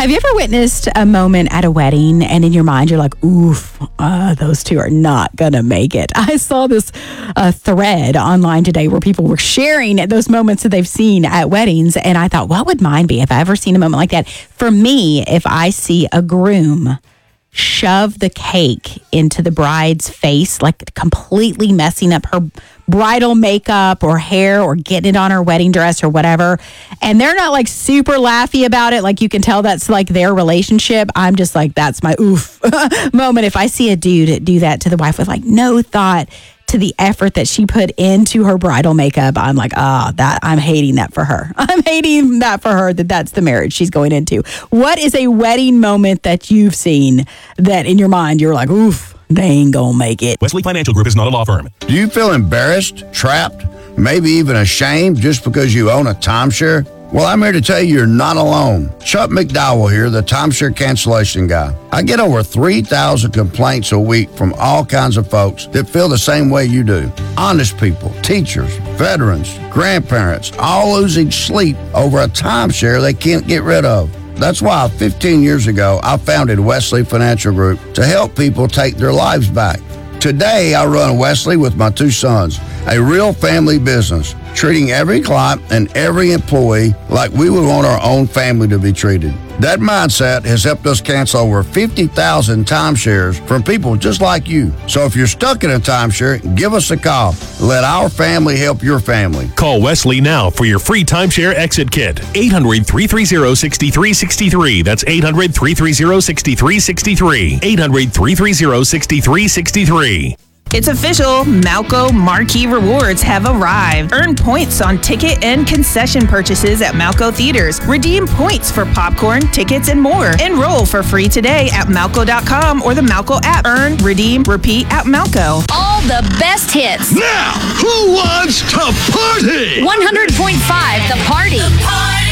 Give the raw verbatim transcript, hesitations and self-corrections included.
Have you ever witnessed a moment at a wedding and in your mind you're like, oof, uh, those two are not going to make it? I saw this uh, thread online today where people were sharing those moments that they've seen at weddings. And I thought, what would mine be if I ever seen a moment like that? For me, if I see a groom shove the cake into the bride's face, like completely messing up her bridal makeup or hair or getting it on her wedding dress or whatever, and they're not like super laughy about it, like you can tell that's like their relationship, I'm just like, that's my oof moment. If I see a dude do that to the wife with like no thought to the effort that she put into her bridal makeup, I'm like, ah, oh, that I'm hating that for her. I'm hating that for her, that that's the marriage she's going into. What is a wedding moment that you've seen that in your mind you're like, oof, they ain't gonna make it? Wesley Financial Group is not a law firm. Do you feel embarrassed, trapped, maybe even ashamed just because you own a timeshare? Well, I'm here to tell you you're not alone. Chuck McDowell here, the timeshare cancellation guy. I get over three thousand complaints a week from all kinds of folks that feel the same way you do. Honest people, teachers, veterans, grandparents, all losing sleep over a timeshare they can't get rid of. That's why fifteen years ago, I founded Wesley Financial Group to help people take their lives back. Today, I run Wesley with my two sons, a real family business, treating every client and every employee like we would want our own family to be treated. That mindset has helped us cancel over fifty thousand timeshares from people just like you. So if you're stuck in a timeshare, give us a call. Let our family help your family. Call Wesley now for your free timeshare exit kit. eight hundred, three three zero, six three six three. That's eight hundred, three three zero, six three six three. eight hundred, three three zero, six three six three. It's official. Malco Marquee Rewards have arrived. Earn points on ticket and concession purchases at Malco Theaters. Redeem points for popcorn, tickets, and more. Enroll for free today at Malco dot com or the Malco app. Earn, redeem, repeat at Malco. All the best hits. Now, who wants to party? one hundred point five The Party. The party.